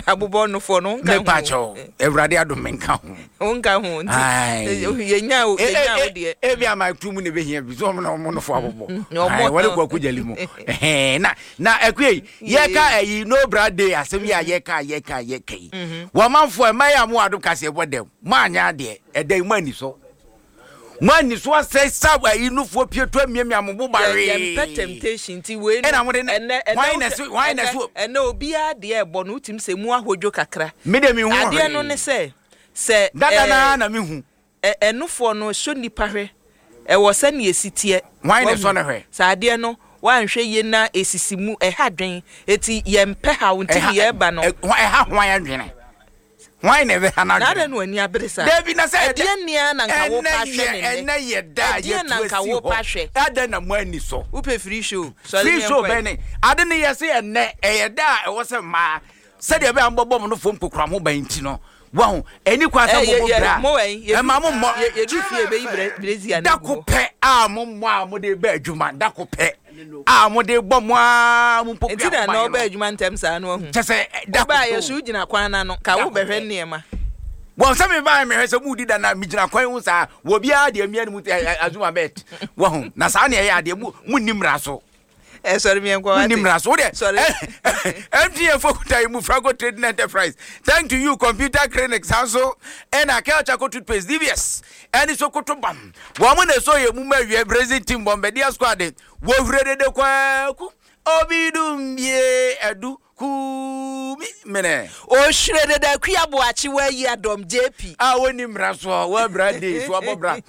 Abubo no for no. Me pacho. Ewrade adom menka ho. Onka ho. Yenya o de. Ebi ama tumu ne be hia bi so no fo abubo. Wale kwa kujali mu. Na ekwe ye ka ayi no brade asem ya ye ka yi. Wo manfo e maya mu ado kase bodem. Manya de edai mani so. Mani so say sawa yi no fo pieto amiamia mo bare. Ye temptation ti we no. Why na so ene obi ade e bo no utim se mu ahodwo kakra. Me de me hu. Ade no ne se dada na me hu. Enufo no so nipa hwe. E wo se na esitie. Why na so na hwe. Sa ade no wanhwe ye na esisimu ha dwen eti ye mpe ha wonti ye ba no. Ha hwan adwene. Why never hana? Nada no ani abresa. David na say de nia na nka wo pa hwe ne. Na ye da ye na nka wo pa hwe. Ada na mo ani so. Upe free show. Free show bene. Ade ne ye say enne ye da e wo se ma. Se de be ambobom no fom kokura mo ban ti no. Wow, any kwasa mo bra. E ma mo mo. Ye du fie be Brazil na. Da ko pe a mo mo de be adwuma da ko pe. Ah, mo de bom a mo poku. Enti na no ba adwuma ntem sa no hu. Chese da ba ye so gina kwan na no ka wo behwe niema. Won se me ba me hwese mu di da na mi gina kwan hu sa wo bia de amia mu azuma bet. Wo hu na sa na ye ade mu nimra so. Sorry me enko ati. Nimra so de. Sorry. MTN Fokuta mu Frago Trading Enterprise. Thank to you Computer Clinics also and Akelcha toothpaste DVS. And Sokoto bam. Wo mo na so ye mu ma wie Brazil team Bombardier squad. Wo hurede de kwaku. Obidum ye edu ku mene. O shrede da kuabo achi wa yi adom JP. Woni mraso wa brade so abobra.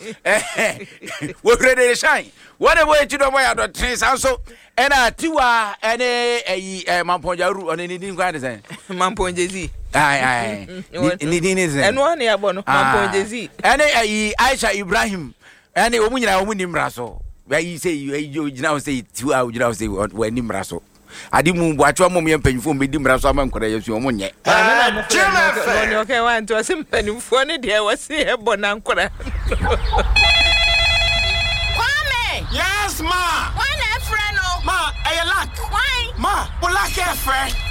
Wo hurede shine. What way to do my other trains also and tiwa any Mamponja root on anything quite say Mamponjezi. Aye, is and one year bono Mamponjezi. Any Aisha Ibrahim, any woman I win him raso. Where you say you now say 2 hours, you now say when him raso. I didn't watch one moment penny for me, Dimraso, I'm correct, your money. Okay, one to a simple funny dear was here, Bonancora. Yes, ma. Why not, friend? Ma, I lack. Why? Ma, black hair, friend.